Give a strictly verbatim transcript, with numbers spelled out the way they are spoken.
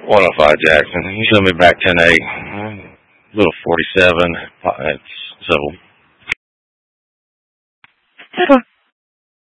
one oh five Jackson. You sent me back ten eight. Little forty-seven. It's civil.